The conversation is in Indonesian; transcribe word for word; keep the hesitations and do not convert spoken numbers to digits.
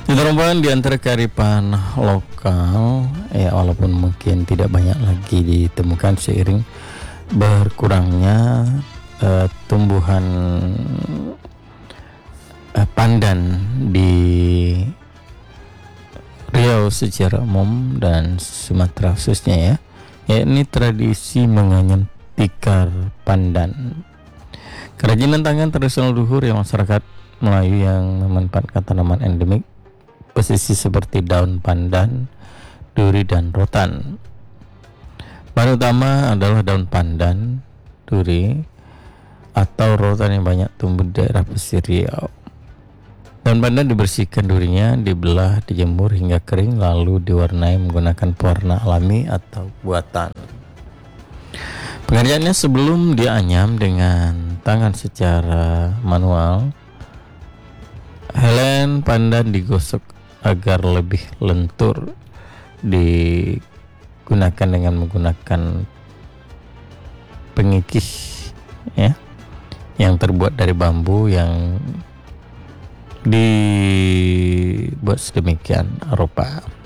Itu merupakan di antara kearifan lokal ya, walaupun mungkin tidak banyak lagi ditemukan seiring berkurangnya uh, tumbuhan uh, pandan di Riau secara umum dan Sumatera khususnya ya, yakni tradisi menganyam tikar pandan. Kerajinan tangan tradisional luhur yang masyarakat Melayu yang memanfaatkan tanaman endemik pesisir seperti daun pandan, duri dan rotan. Bahan utama adalah daun pandan, duri atau rotan yang banyak tumbuh di daerah pesisir Riau. Daun pandan dibersihkan, durinya dibelah, dijemur hingga kering lalu diwarnai menggunakan pewarna alami atau buatan. Pengerjaannya sebelum dianyam dengan tangan secara manual, helai pandan digosok agar lebih lentur, digunakan dengan menggunakan pengikis ya, yang terbuat dari bambu yang dibuat sedemikian rupa.